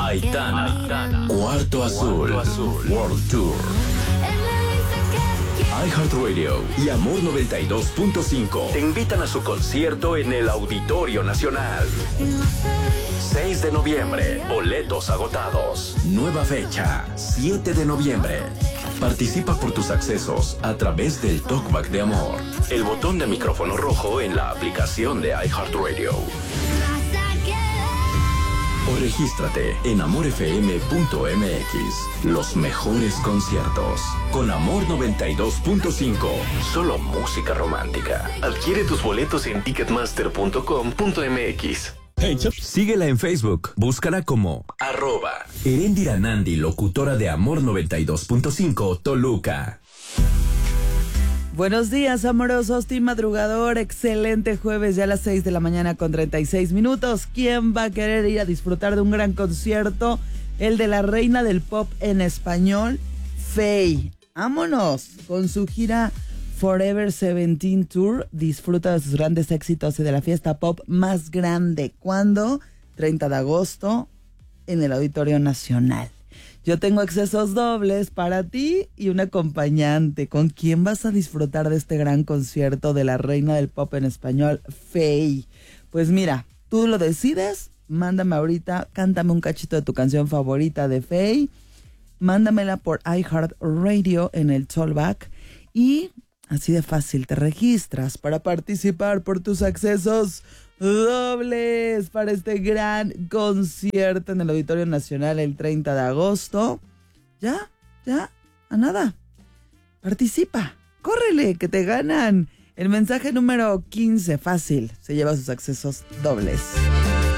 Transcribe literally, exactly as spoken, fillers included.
Aitana, Aitana. Cuarto Azul, Cuarto Azul World Tour. iHeartRadio y Amor noventa y dos punto cinco te invitan a su concierto en el Auditorio Nacional. seis de noviembre, boletos agotados. Nueva fecha, siete de noviembre. Participa por tus accesos a través del Talkback de Amor. El botón de micrófono rojo en la aplicación de iHeartRadio. O regístrate en amor f m punto m x. Los mejores conciertos. Con Amor noventa y dos punto cinco. Solo música romántica. Adquiere tus boletos en ticketmaster punto com punto m x. Síguela en Facebook. Búscala como arroba Erendira Nandi, locutora de Amor noventa y dos punto cinco Toluca. Buenos días, amorosos, team madrugador. Excelente jueves, ya a las seis de la mañana con treinta y seis minutos. ¿Quién va a querer ir a disfrutar de un gran concierto? El de la reina del pop en español, Feid. Vámonos con su gira Forever Seventeen Tour. Disfruta de sus grandes éxitos y de la fiesta pop más grande. ¿Cuándo? treinta de agosto en el Auditorio Nacional. Yo tengo accesos dobles para ti y un acompañante. ¿Con quién vas a disfrutar de este gran concierto de la reina del pop en español, Feid? Pues mira, tú lo decides. Mándame ahorita, cántame un cachito de tu canción favorita de Feid. Mándamela por iHeartRadio en el Talkback. Y así de fácil, te registras para participar por tus accesos dobles para este gran concierto en el Auditorio Nacional el treinta de agosto. Ya, ya, a nada. Participa, córrele, que te ganan. El mensaje número quince, fácil, se lleva sus accesos dobles.